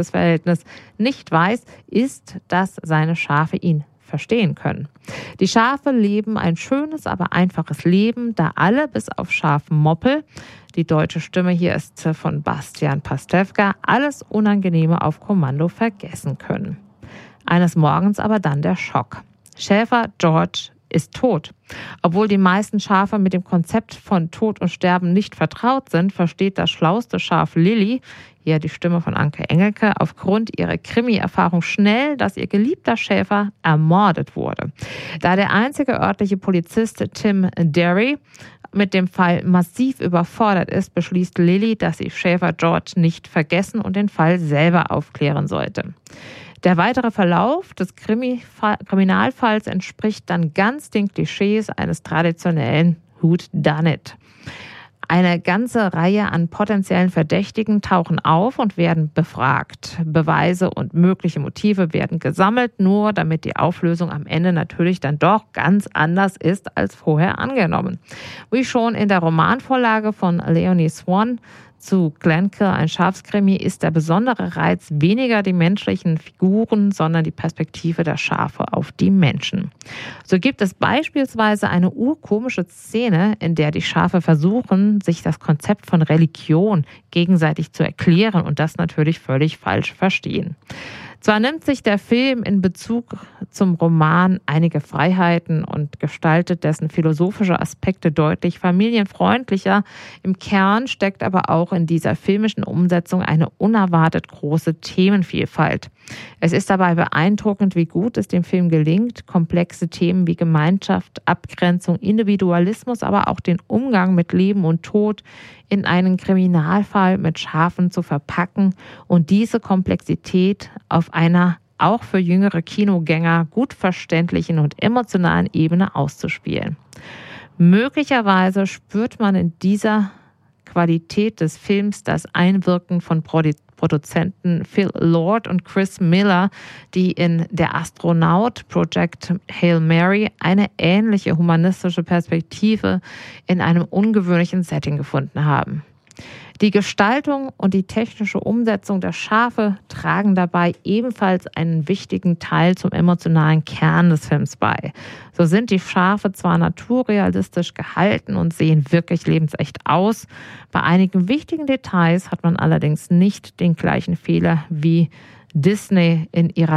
Liebe-Todes-Verhältnis nicht weiß, ist, dass seine Schafe ihn verstehen können. Die Schafe leben ein schönes, aber einfaches Leben, da alle bis auf Schaf Moppel, die deutsche Stimme hier ist von Bastian Pastewka, alles Unangenehme auf Kommando vergessen können. Eines Morgens aber dann der Schock. Schäfer George ist tot. Obwohl die meisten Schafe mit dem Konzept von Tod und Sterben nicht vertraut sind, versteht das schlauste Schaf Lilly, hier die Stimme von Anke Engelke, aufgrund ihrer Krimi-Erfahrung schnell, dass ihr geliebter Schäfer ermordet wurde. Da der einzige örtliche Polizist Tim Derry mit dem Fall massiv überfordert ist, beschließt Lilly, dass sie Schäfer George nicht vergessen und den Fall selber aufklären sollte. Der weitere Verlauf des Kriminalfalls entspricht dann ganz den Klischees eines traditionellen Whodunit. Eine ganze Reihe an potenziellen Verdächtigen tauchen auf und werden befragt. Beweise und mögliche Motive werden gesammelt, nur damit die Auflösung am Ende natürlich dann doch ganz anders ist als vorher angenommen. Wie schon in der Romanvorlage von Leonie Swan zu Glenkill, ein Schafskrimi, ist der besondere Reiz weniger die menschlichen Figuren, sondern die Perspektive der Schafe auf die Menschen. So gibt es beispielsweise eine urkomische Szene, in der die Schafe versuchen, sich das Konzept von Religion gegenseitig zu erklären und das natürlich völlig falsch verstehen. Zwar nimmt sich der Film in Bezug zum Roman einige Freiheiten und gestaltet dessen philosophische Aspekte deutlich familienfreundlicher. Im Kern steckt aber auch in dieser filmischen Umsetzung eine unerwartet große Themenvielfalt. Es ist dabei beeindruckend, wie gut es dem Film gelingt, komplexe Themen wie Gemeinschaft, Abgrenzung, Individualismus, aber auch den Umgang mit Leben und Tod in einen Kriminalfall mit Schafen zu verpacken und diese Komplexität auf einer auch für jüngere Kinogänger gut verständlichen und emotionalen Ebene auszuspielen. Möglicherweise spürt man in dieser Qualität des Films das Einwirken von Produzenten Phil Lord und Chris Miller, die in Der Astronaut Project Hail Mary eine ähnliche humanistische Perspektive in einem ungewöhnlichen Setting gefunden haben. Die Gestaltung und die technische Umsetzung der Schafe tragen dabei ebenfalls einen wichtigen Teil zum emotionalen Kern des Films bei. So sind die Schafe zwar naturrealistisch gehalten und sehen wirklich lebensecht aus. Bei einigen wichtigen Details hat man allerdings nicht den gleichen Fehler wie Disney in ihrer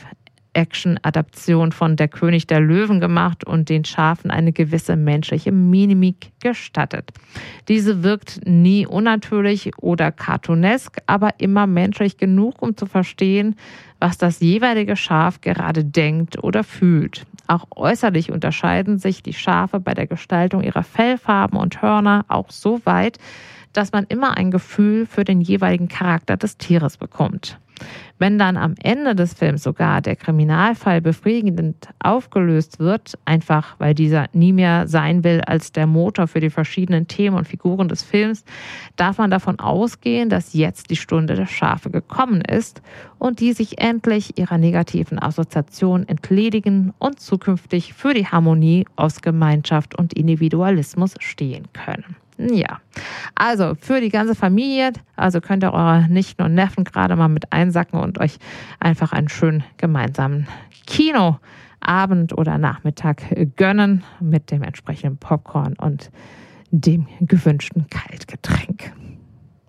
Live-Action-Adaption von Der König der Löwen gemacht und den Schafen eine gewisse menschliche Mimik gestattet. Diese wirkt nie unnatürlich oder cartoonesk, aber immer menschlich genug, um zu verstehen, was das jeweilige Schaf gerade denkt oder fühlt. Auch äußerlich unterscheiden sich die Schafe bei der Gestaltung ihrer Fellfarben und Hörner auch so weit, dass man immer ein Gefühl für den jeweiligen Charakter des Tieres bekommt. Wenn dann am Ende des Films sogar der Kriminalfall befriedigend aufgelöst wird, einfach weil dieser nie mehr sein will als der Motor für die verschiedenen Themen und Figuren des Films, darf man davon ausgehen, dass jetzt die Stunde der Schafe gekommen ist und die sich endlich ihrer negativen Assoziation entledigen und zukünftig für die Harmonie aus Gemeinschaft und Individualismus stehen können. Ja, also für die ganze Familie, also könnt ihr eure Nichten und Neffen gerade mal mit einsacken und euch einfach einen schönen gemeinsamen Kinoabend oder Nachmittag gönnen mit dem entsprechenden Popcorn und dem gewünschten Kaltgetränk.